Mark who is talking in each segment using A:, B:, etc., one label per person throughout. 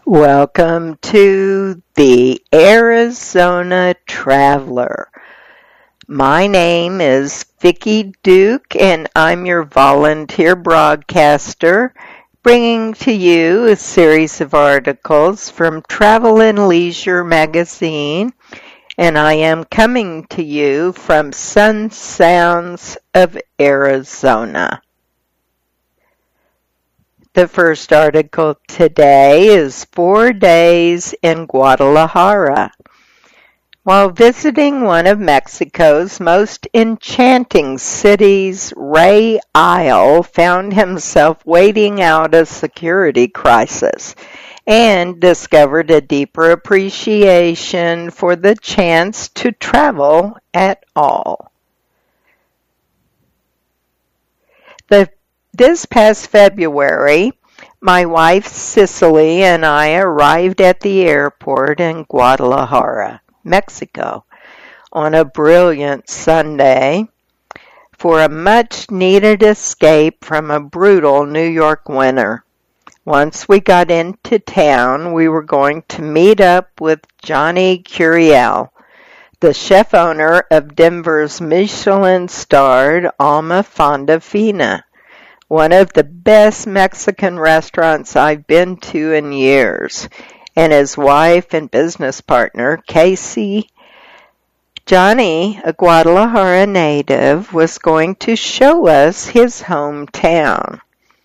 A: Welcome to the Arizona Traveler. My name is Vicki Duke, and I'm your volunteer broadcaster, bringing to you a series of articles from Travel and Leisure magazine, and I am coming to you from Sun Sounds of Arizona. The first article today is 4 Days in Guadalajara. While visiting one of Mexico's most enchanting cities, Ray Isle found himself waiting out a security crisis and discovered a deeper appreciation for the chance to travel at all. This past February, my wife Cicely and I arrived at the airport in Guadalajara, Mexico, on a brilliant Sunday for a much-needed escape from a brutal New York winter. Once we got into town, we were going to meet up with Johnny Curiel, the chef owner of Denver's Michelin-starred Alma Fonda Fina, one of the best Mexican restaurants I've been to in years, and his wife and business partner, Casey. Johnny, a Guadalajara native, was going to show us his hometown.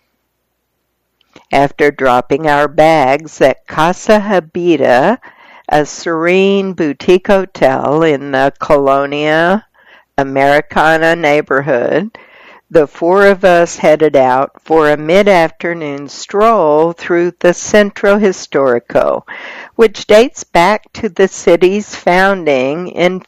A: After dropping our bags at Casa Habita, a serene boutique hotel in the Colonia Americana neighborhood, the four of us headed out for a mid-afternoon stroll through the Centro Historico, which dates back to the city's founding in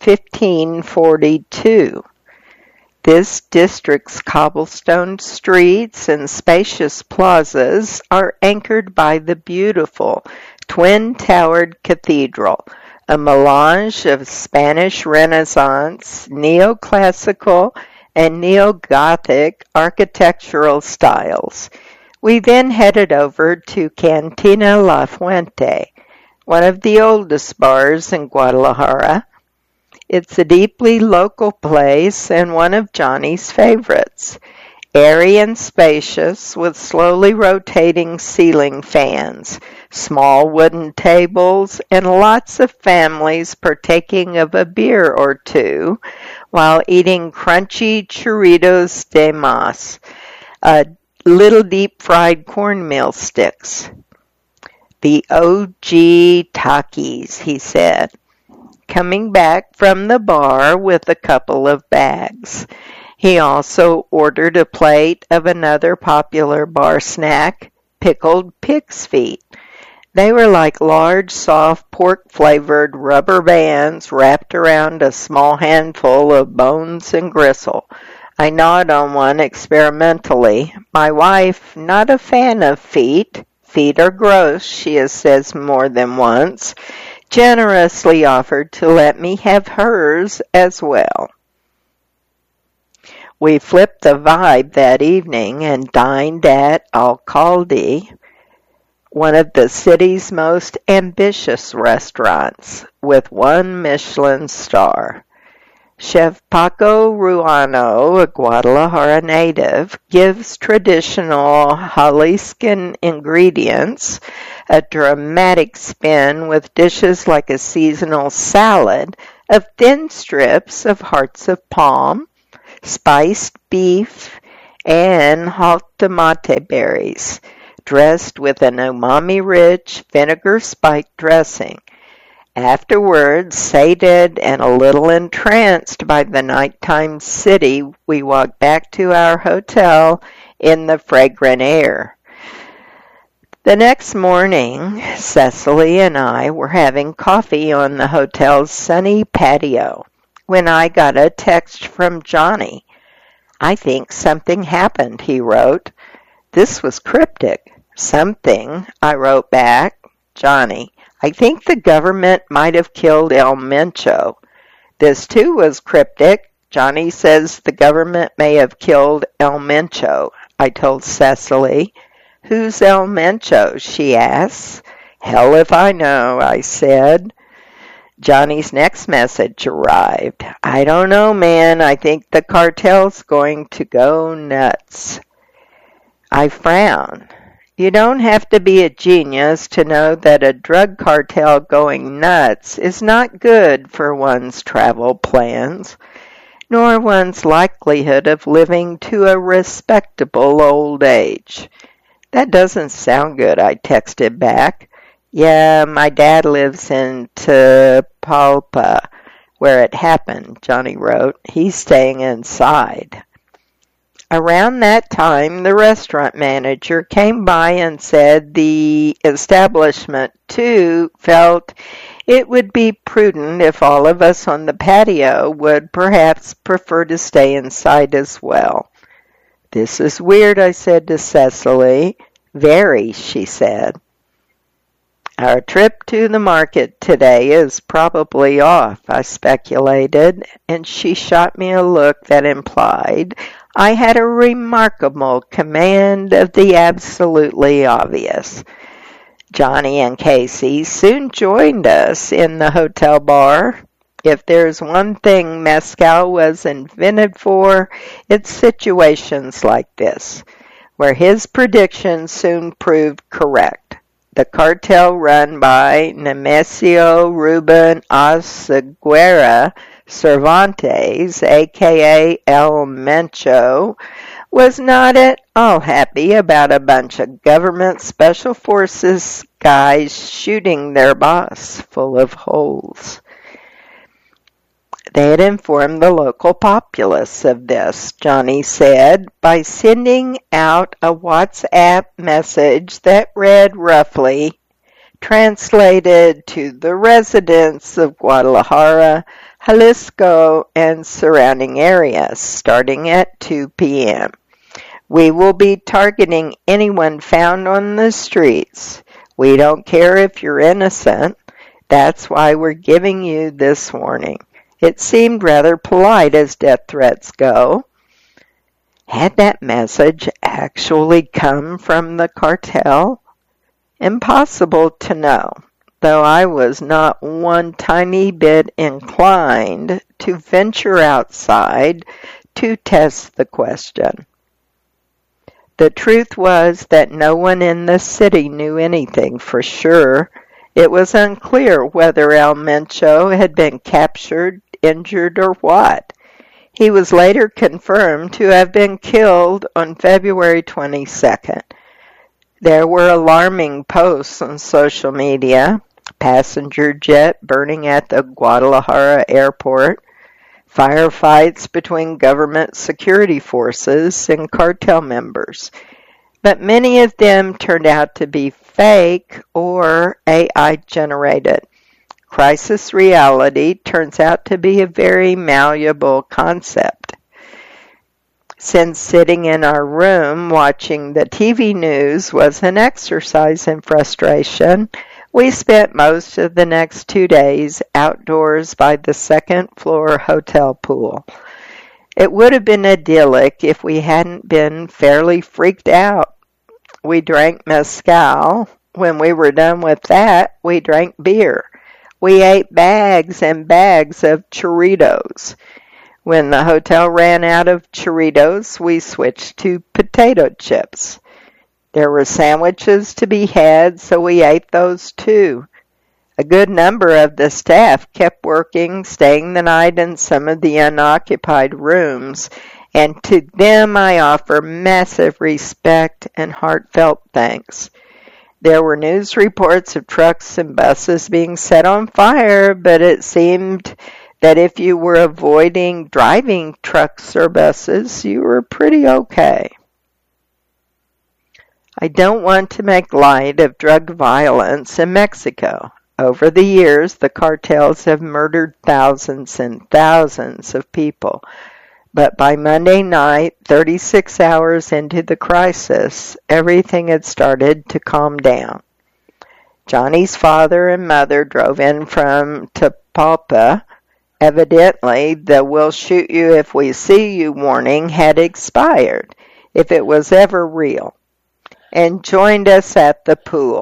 A: 1542. This district's cobblestone streets and spacious plazas are anchored by the beautiful twin-towered cathedral, a melange of Spanish Renaissance, neoclassical, and neo-Gothic architectural styles. We then headed over to Cantina La Fuente, one of the oldest bars in Guadalajara. It's a deeply local place and one of Johnny's favorites. Airy and spacious, with slowly rotating ceiling fans, small wooden tables, and lots of families partaking of a beer or two while eating crunchy churritos de mas, little deep-fried cornmeal sticks. The OG Takis, he said, coming back from the bar with a couple of bags. He also ordered a plate of another popular bar snack, pickled pig's feet. They were like large, soft, pork-flavored rubber bands wrapped around a small handful of bones and gristle. I gnawed on one experimentally. My wife, not a fan of feet, feet are gross, she has said more than once, generously offered to let me have hers as well. We flipped the vibe that evening and dined at Alcalde, one of the city's most ambitious restaurants, with one Michelin star. Chef Paco Ruano, a Guadalajara native, gives traditional Jaliscan ingredients a dramatic spin with dishes like a seasonal salad of thin strips of hearts of palm, spiced beef, and tomate berries, dressed with an umami-rich, vinegar-spiked dressing. Afterwards, sated and a little entranced by the nighttime city, we walked back to our hotel in the fragrant air. The next morning, Cecily and I were having coffee on the hotel's sunny patio when I got a text from Johnny. "I think something happened," he wrote. This was cryptic. "Something," I wrote back. Johnny, "I think the government might have killed El Mencho." This too was cryptic. Johnny says the government may have killed El Mencho. I told Cecily. "Who's El Mencho?" she asks. Hell if I know, I said. Johnny's next message arrived. I don't know, man. I think the cartel's going to go nuts. I frowned. You don't have to be a genius to know that a drug cartel going nuts is not good for one's travel plans, nor one's likelihood of living to a respectable old age. That doesn't sound good, I texted back. Yeah, my dad lives in Tapalpa, where it happened, Johnny wrote. He's staying inside. Around that time, the restaurant manager came by and said the establishment, too, felt it would be prudent if all of us on the patio would perhaps prefer to stay inside as well. This is weird, I said to Cecily. Very, she said. Our trip to the market today is probably off, I speculated, and she shot me a look that implied I had a remarkable command of the absolutely obvious. Johnny and Casey soon joined us in the hotel bar. If there's one thing Mescal was invented for, it's situations like this, where his predictions soon proved correct. The cartel run by Nemesio Ruben Oseguera Cervantes, a.k.a. El Mencho, was not at all happy about a bunch of government special forces guys shooting their boss full of holes. They had informed the local populace of this, Johnny said, by sending out a WhatsApp message that read roughly, translated to the residents of Guadalajara, Jalisco, and surrounding areas, starting at 2 p.m. We will be targeting anyone found on the streets. We don't care if you're innocent. That's why we're giving you this warning. It seemed rather polite as death threats go. Had that message actually come from the cartel? Impossible to know, though I was not one tiny bit inclined to venture outside to test the question. The truth was that no one in the city knew anything for sure. It was unclear whether El Mencho had been captured, injured, or what. He was later confirmed to have been killed on February 22nd. There were alarming posts on social media, passenger jet burning at the Guadalajara airport, firefights between government security forces and cartel members. But many of them turned out to be fake or AI-generated. Crisis reality turns out to be a very malleable concept. Since sitting in our room watching the TV news was an exercise in frustration, we spent most of the next 2 days outdoors by the second-floor hotel pool. It would have been idyllic if we hadn't been fairly freaked out. We drank mezcal. When we were done with that, we drank beer. We ate bags and bags of churritos. When the hotel ran out of churritos, we switched to potato chips. There were sandwiches to be had, so we ate those too. A good number of the staff kept working, staying the night in some of the unoccupied rooms, and to them I offer massive respect and heartfelt thanks. There were news reports of trucks and buses being set on fire, but it seemed that if you were avoiding driving trucks or buses, you were pretty okay. I don't want to make light of drug violence in Mexico. Over the years, the cartels have murdered thousands and thousands of people. But by Monday night, 36 hours into the crisis, everything had started to calm down. Johnny's father and mother drove in from Tapalpa. Evidently, the "we'll shoot you if we see you" warning had expired, if it was ever real, and joined us at the pool.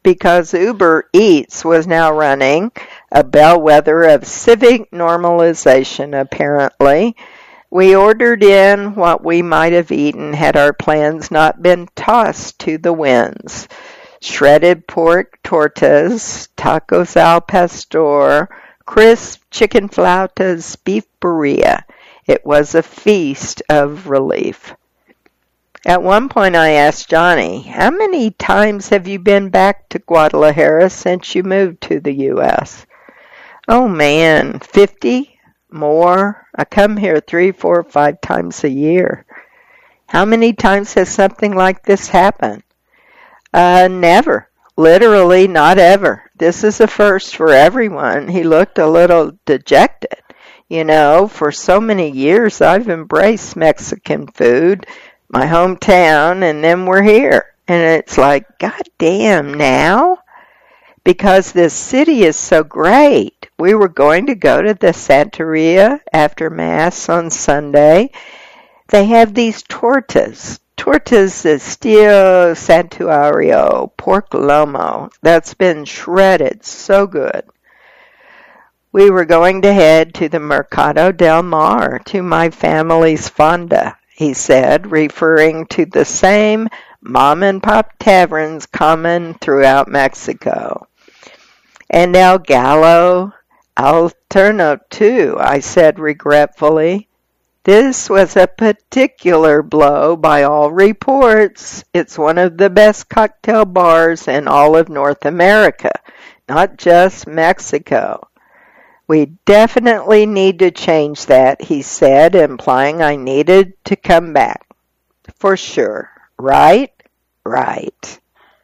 A: because Uber Eats was now running, a bellwether of civic normalization apparently. We ordered in what we might have eaten had our plans not been tossed to the winds. Shredded pork tortas, tacos al pastor, crisp chicken flautas, beef birria. It was a feast of relief. At one point I asked Johnny, how many times have you been back to Guadalajara since you moved to the U.S.? Oh man, 50? More? I come here 3, 4, 5 times a year. How many times has something like this happened? Never. Literally not ever. This is a first for everyone. He looked a little dejected. You know, for so many years I've embraced Mexican food, my hometown, and then we're here. And it's like, God damn, now? Because this city is so great. We were going to go to the Santeria after Mass on Sunday. They have these tortas. Tortas de estilo santuario, pork lomo, that's been shredded, so good. We were going to head to the Mercado del Mar, to my family's fonda, he said, referring to the same mom-and-pop taverns common throughout Mexico. And El Gallo Alterno, too, I said regretfully. This was a particular blow by all reports. It's one of the best cocktail bars in all of North America, not just Mexico. We definitely need to change that, he said, implying I needed to come back. For sure. Right? Right.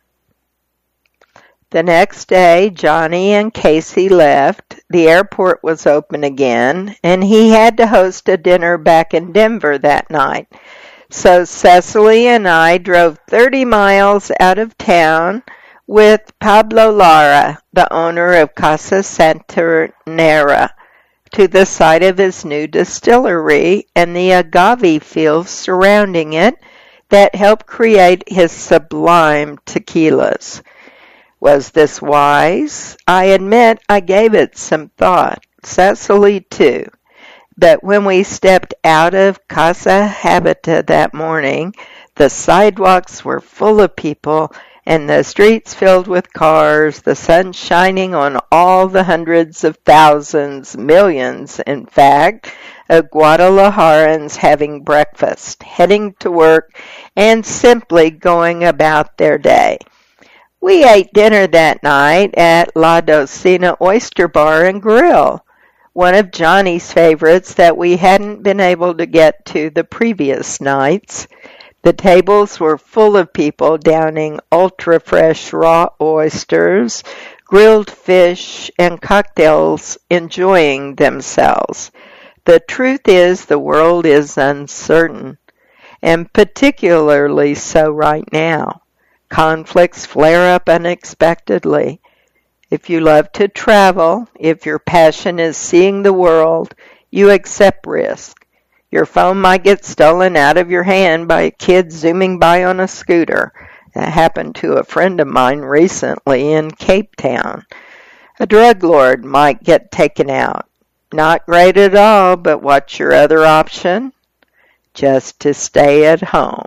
A: The next day, Johnny and Casey left. The airport was open again, and he had to host a dinner back in Denver that night. So Cecily and I drove 30 miles out of town with Pablo Lara, the owner of Casa Santanera, to the site of his new distillery and the agave fields surrounding it that helped create his sublime tequilas. Was this wise? I admit I gave it some thought. Cecily, too. But when we stepped out of Casa Habita that morning, the sidewalks were full of people and the streets filled with cars, the sun shining on all the hundreds of thousands, millions, in fact, of Guadalajarans having breakfast, heading to work, and simply going about their day. We ate dinner that night at La Docena Oyster Bar and Grill, one of Johnny's favorites that we hadn't been able to get to the previous nights. The tables were full of people downing ultra-fresh raw oysters, grilled fish, and cocktails, enjoying themselves. The truth is the world is uncertain, and particularly so right now. Conflicts flare up unexpectedly. If you love to travel, if your passion is seeing the world, you accept risk. Your phone might get stolen out of your hand by a kid zooming by on a scooter. That happened to a friend of mine recently in Cape Town. A drug lord might get taken out. Not great at all, but what's your other option? Just to stay at home.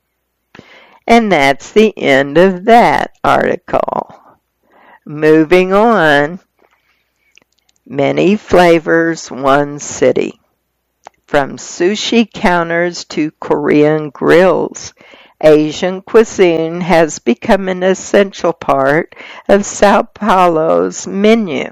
A: And that's the end of that article. Moving on. Many flavors, one city. From sushi counters to Korean grills, Asian cuisine has become an essential part of Sao Paulo's menu.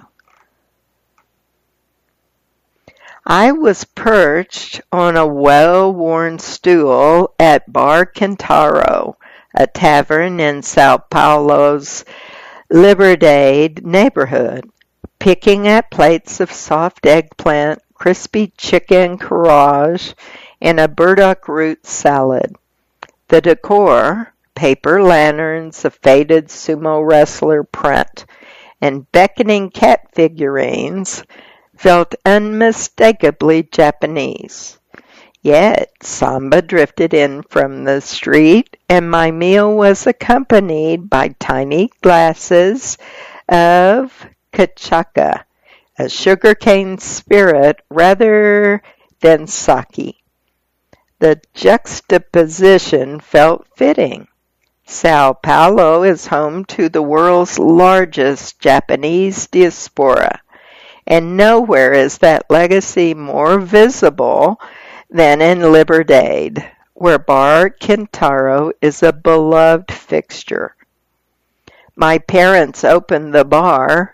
A: I was perched on a well-worn stool at Bar Quintaro, a tavern in Sao Paulo's Liberdade neighborhood, picking at plates of soft eggplant, crispy chicken courage, and a burdock root salad. The decor, paper lanterns, a faded sumo wrestler print, and beckoning cat figurines, felt unmistakably Japanese. Yet samba drifted in from the street, and my meal was accompanied by tiny glasses of cachaca, a sugarcane spirit rather than sake. The juxtaposition felt fitting. Sao Paulo is home to the world's largest Japanese diaspora, and nowhere is that legacy more visible than in Liberdade, where Bar Kintaro is a beloved fixture. My parents opened the bar,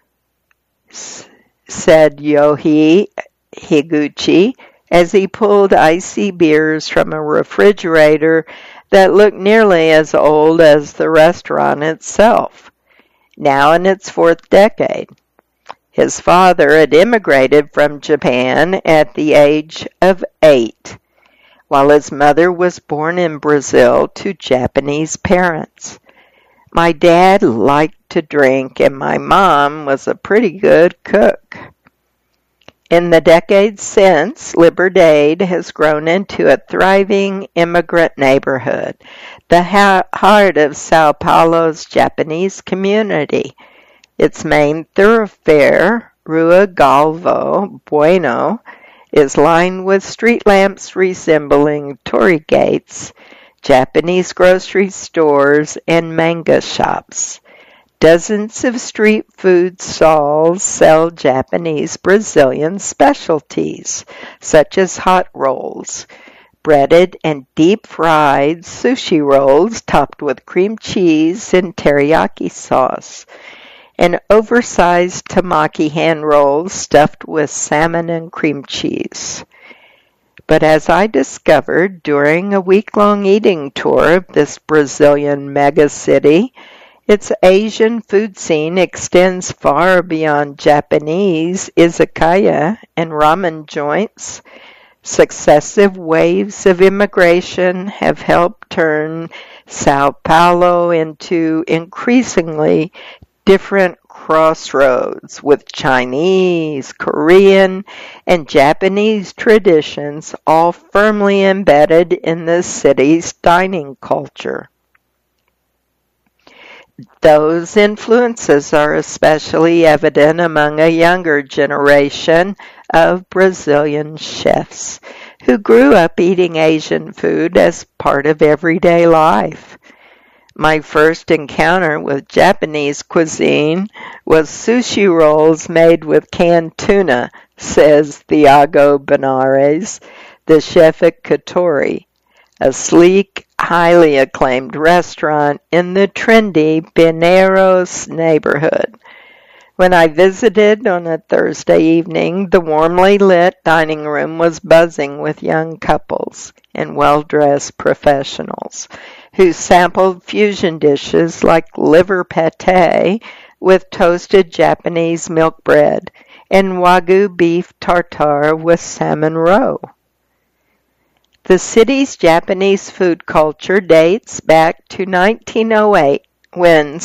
A: said Yohei Higuchi, as he pulled icy beers from a refrigerator that looked nearly as old as the restaurant itself, now in its fourth decade. His father had immigrated from Japan at the age of 8, while his mother was born in Brazil to Japanese parents. My dad liked to drink, and my mom was a pretty good cook. In the decades since, Liberdade has grown into a thriving immigrant neighborhood, the heart of Sao Paulo's Japanese community. Its main thoroughfare, Rua Galvo Bueno, is lined with street lamps resembling torii gates, Japanese grocery stores, and manga shops. Dozens of street food stalls sell Japanese Brazilian specialties, such as hot rolls, breaded and deep-fried sushi rolls topped with cream cheese and teriyaki sauce, and oversized tamaki hand rolls stuffed with salmon and cream cheese. But as I discovered during a week-long eating tour of this Brazilian megacity, its Asian food scene extends far beyond Japanese izakaya and ramen joints. Successive waves of immigration have helped turn Sao Paulo into increasingly different crossroads with Chinese, Korean, and Japanese traditions all firmly embedded in the city's dining culture. Those influences are especially evident among a younger generation of Brazilian chefs who grew up eating Asian food as part of everyday life. My first encounter with Japanese cuisine was sushi rolls made with canned tuna, says Thiago Benares, the chef at Katori, a sleek, highly acclaimed restaurant in the trendy Pinheiros neighborhood. When I visited on a Thursday evening, the warmly lit dining room was buzzing with young couples and well-dressed professionals who sampled fusion dishes like liver pate with toasted Japanese milk bread and Wagyu beef tartare with salmon roe. The city's Japanese food culture dates back to 1908, when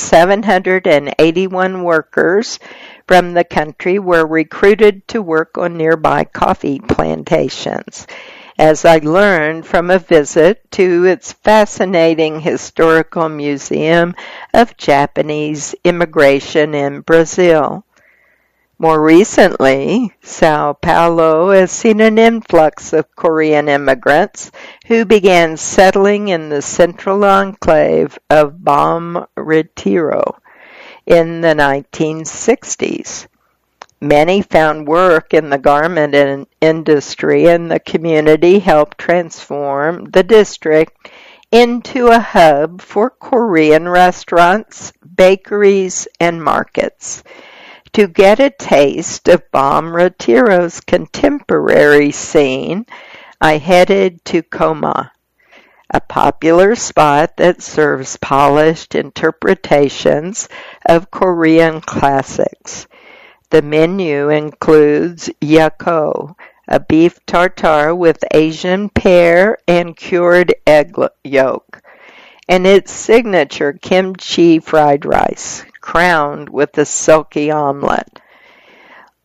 A: 781 workers from the country were recruited to work on nearby coffee plantations, as I learned from a visit to its fascinating historical museum of Japanese immigration in Brazil. More recently, Sao Paulo has seen an influx of Korean immigrants who began settling in the central enclave of Bom Retiro in the 1960s. Many found work in the garment industry, and the community helped transform the district into a hub for Korean restaurants, bakeries, and markets. To get a taste of Bom Retiro's contemporary scene, I headed to Coma, a popular spot that serves polished interpretations of Korean classics. The menu includes yako, a beef tartare with Asian pear and cured egg yolk, and its signature kimchi fried rice, crowned with a silky omelet.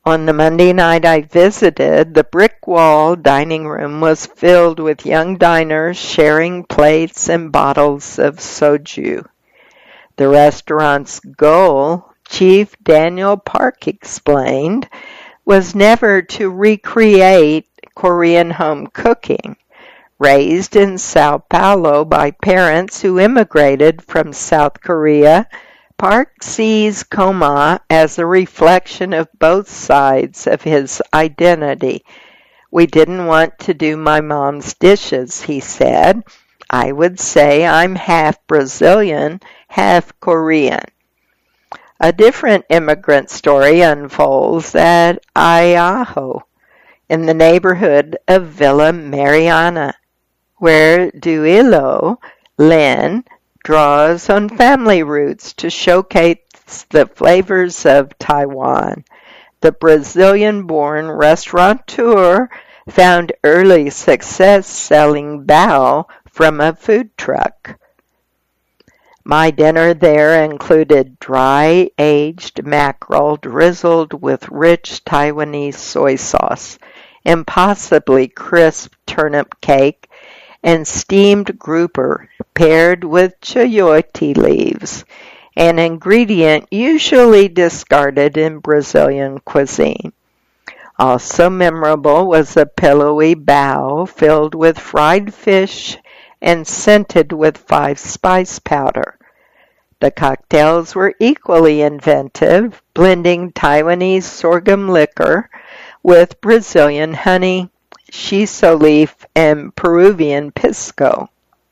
A: On the Monday night I visited, the brick-wall dining room was filled with young diners sharing plates and bottles of soju. The restaurant's goal, Chief Daniel Park explained, was never to recreate Korean home cooking. Raised in Sao Paulo by parents who immigrated from South Korea, Park sees Coma as a reflection of both sides of his identity. "We didn't want to do my mom's dishes," he said. "I would say I'm half Brazilian, half Korean." A different immigrant story unfolds at Aiaho, in the neighborhood of Villa Mariana, where Duilo Lin draws on family roots to showcase the flavors of Taiwan. The Brazilian-born restaurateur found early success selling bao from a food truck. My dinner there included dry-aged mackerel drizzled with rich Taiwanese soy sauce, impossibly crisp turnip cake, and steamed grouper paired with chayote leaves, an ingredient usually discarded in Brazilian cuisine. Also memorable was a pillowy bao filled with fried fish and scented with 5-spice powder. The cocktails were equally inventive, blending Taiwanese sorghum liquor with Brazilian honey, shiso leaf, and Peruvian pisco.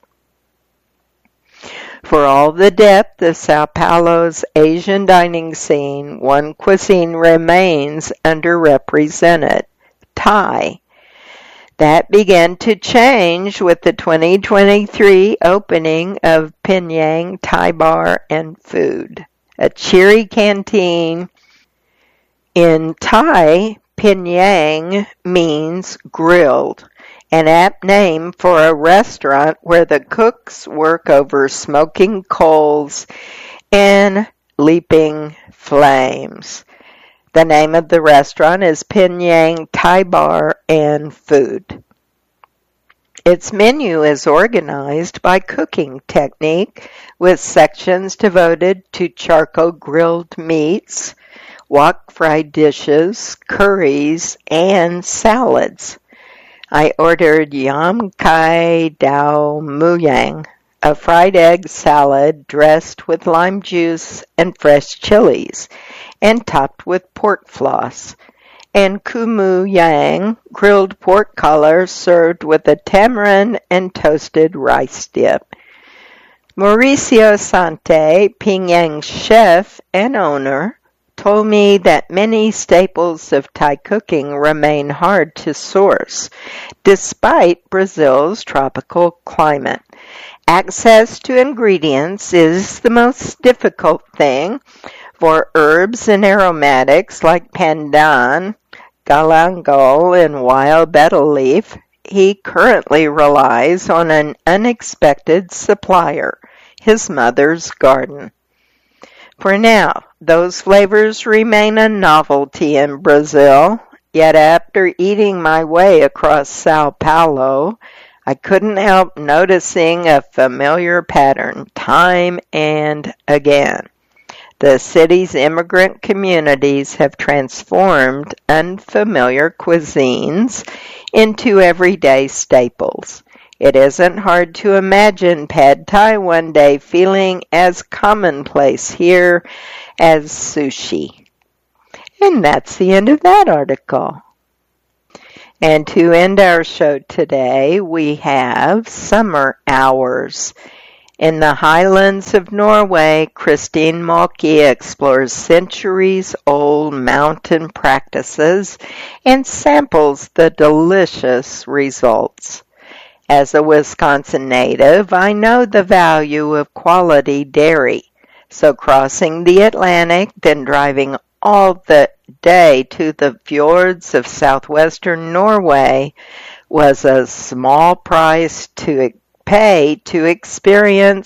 A: For all the depth of Sao Paulo's Asian dining scene, one cuisine remains underrepresented: Thai. That began to change with the 2023 opening of Penang Thai Bar and Food, a cheery canteen. In Thai, Penang means grilled, an apt name for a restaurant where the cooks work over smoking coals and leaping flames. The name of the restaurant is Penang Thai Bar and Food. Its menu is organized by cooking technique, with sections devoted to charcoal grilled meats, wok fried dishes, curries, and salads. I ordered yam kai dao muyang, a fried egg salad dressed with lime juice and fresh chilies, and topped with pork floss, and kumu yang, grilled pork collar served with a tamarind and toasted rice dip. Mauricio Sante, Penang's chef and owner, told me that many staples of Thai cooking remain hard to source, despite Brazil's tropical climate. Access to ingredients is the most difficult thing. For herbs and aromatics like pandan, galangal, and wild betel leaf, he currently relies on an unexpected supplier, his mother's garden. For now, those flavors remain a novelty in Brazil, yet after eating my way across Sao Paulo, I couldn't help noticing a familiar pattern time and again. The city's immigrant communities have transformed unfamiliar cuisines into everyday staples. It isn't hard to imagine pad thai one day feeling as commonplace here as sushi. And that's the end of that article. And to end our show today, we have Summer Hours. In the highlands of Norway, Christine Malky explores centuries-old mountain practices and samples the delicious results. As a Wisconsin native, I know the value of quality dairy, so crossing the Atlantic, then driving all the day to the fjords of southwestern Norway was a small price to pay to experience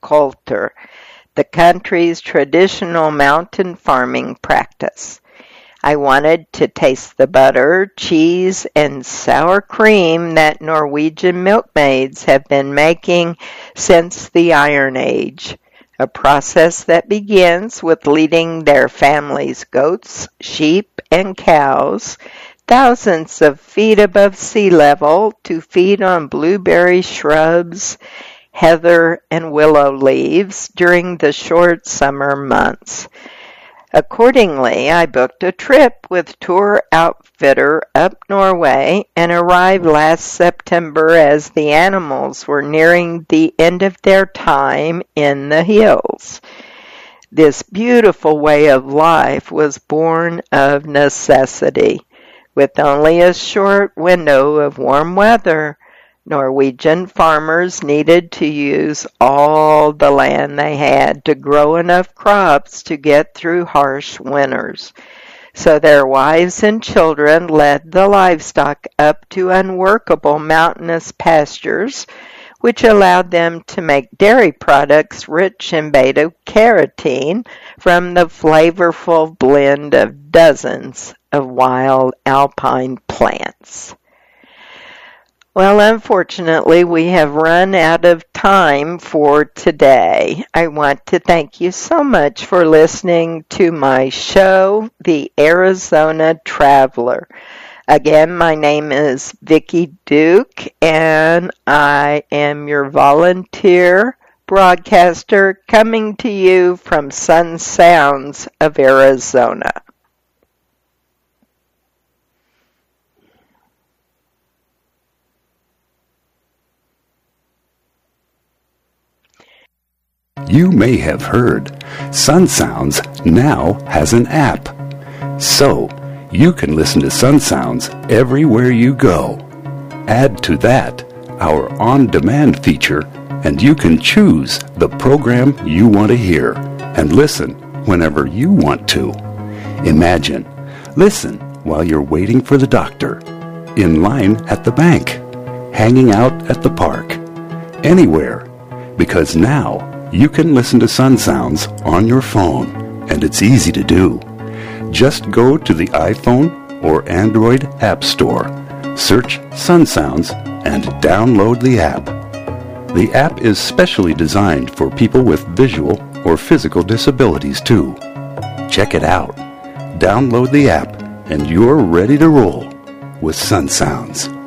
A: Sæterkultur, the country's traditional mountain farming practice. I wanted to taste the butter, cheese, and sour cream that Norwegian milkmaids have been making since the Iron Age, a process that begins with leading their families' goats, sheep, and cows thousands of feet above sea level to feed on blueberry shrubs, heather, and willow leaves during the short summer months. Accordingly, I booked a trip with tour outfitter up Norway and arrived last September as the animals were nearing the end of their time in the hills. This beautiful way of life was born of necessity. With only a short window of warm weather, Norwegian farmers needed to use all the land they had to grow enough crops to get through harsh winters. So their wives and children led the livestock up to unworkable mountainous pastures, which allowed them to make dairy products rich in beta-carotene from the flavorful blend of dozens of wild alpine plants. Well, unfortunately, we have run out of time for today. I want to thank you so much for listening to my show, The Arizona Traveler. Again, my name is Vicki Duke, and I am your volunteer broadcaster coming to you from Sun Sounds of Arizona.
B: You may have heard Sun Sounds now has an app. So, you can listen to Sun Sounds everywhere you go. Add to that our on-demand feature, and you can choose the program you want to hear and listen whenever you want to. Imagine, listen while you're waiting for the doctor, in line at the bank, hanging out at the park, anywhere, because now you can listen to Sun Sounds on your phone, and it's easy to do. Just go to the iPhone or Android App Store, search Sun Sounds, and download the app. The app is specially designed for people with visual or physical disabilities too. Check it out. Download the app, and you're ready to roll with Sun Sounds.